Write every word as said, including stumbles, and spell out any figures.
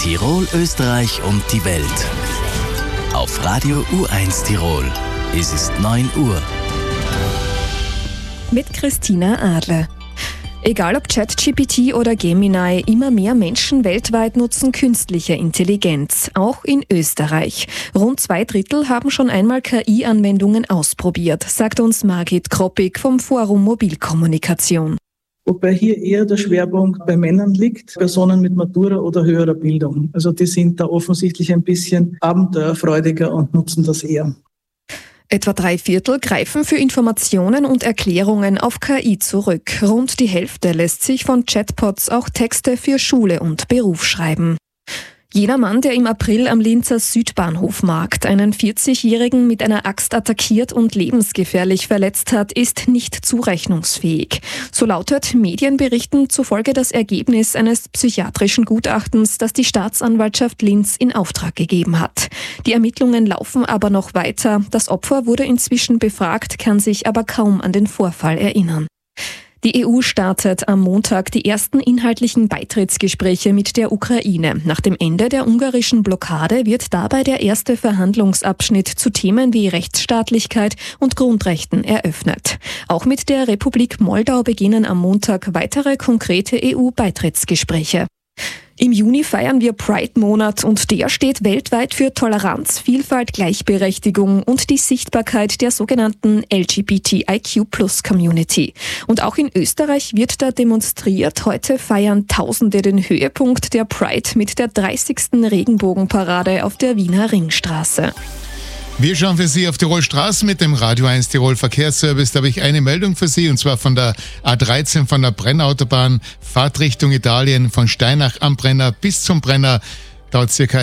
Tirol, Österreich und die Welt. Auf Radio U eins Tirol. Es ist neun Uhr. Mit Christina Adler. Egal ob ChatGPT oder Gemini, immer mehr Menschen weltweit nutzen künstliche Intelligenz, auch in Österreich. Rund zwei Drittel haben schon einmal K I-Anwendungen ausprobiert, sagt uns Margit Kroppig vom Forum Mobilkommunikation. Wobei hier eher der Schwerpunkt bei Männern liegt, Personen mit Matura oder höherer Bildung. Also die sind da offensichtlich ein bisschen abenteuerfreudiger und nutzen das eher. Etwa drei Viertel greifen für Informationen und Erklärungen auf K I zurück. Rund die Hälfte lässt sich von Chatbots auch Texte für Schule und Beruf schreiben. Jener Mann, der im April am Linzer Südbahnhofmarkt einen vierzigjährigen mit einer Axt attackiert und lebensgefährlich verletzt hat, ist nicht zurechnungsfähig. So lautet Medienberichten zufolge das Ergebnis eines psychiatrischen Gutachtens, das die Staatsanwaltschaft Linz in Auftrag gegeben hat. Die Ermittlungen laufen aber noch weiter. Das Opfer wurde inzwischen befragt, kann sich aber kaum an den Vorfall erinnern. Die E U startet am Montag die ersten inhaltlichen Beitrittsgespräche mit der Ukraine. Nach dem Ende der ungarischen Blockade wird dabei der erste Verhandlungsabschnitt zu Themen wie Rechtsstaatlichkeit und Grundrechten eröffnet. Auch mit der Republik Moldau beginnen am Montag weitere konkrete E U-Beitrittsgespräche. Im Juni feiern wir Pride-Monat und der steht weltweit für Toleranz, Vielfalt, Gleichberechtigung und die Sichtbarkeit der sogenannten L G B T I Q Plus Community. Und auch in Österreich wird da demonstriert. Heute feiern Tausende den Höhepunkt der Pride mit der dreißigsten Regenbogenparade auf der Wiener Ringstraße. Wir schauen für Sie auf Tirol Straßen mit dem Radio eins Tirol Verkehrsservice. Da habe ich eine Meldung für Sie, und zwar von der A dreizehn von der Brennautobahn, Fahrtrichtung Italien, von Steinach am Brenner bis zum Brenner, dauert circa